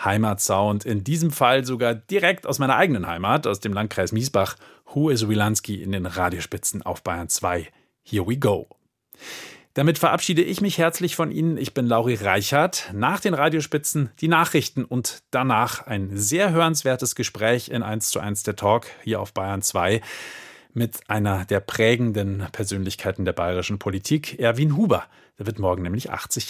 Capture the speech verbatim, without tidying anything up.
Heimatsound. In diesem Fall sogar direkt aus meiner eigenen Heimat, aus dem Landkreis Miesbach. Hugo Wilanski in den Radiospitzen auf Bayern zwei. Here we go. Damit verabschiede ich mich herzlich von Ihnen. Ich bin Lauri Reichert. Nach den Radiospitzen die Nachrichten und danach ein sehr hörenswertes Gespräch in eins zu eins der Talk hier auf Bayern zwei mit einer der prägenden Persönlichkeiten der bayerischen Politik, Erwin Huber. Der wird morgen nämlich achtzig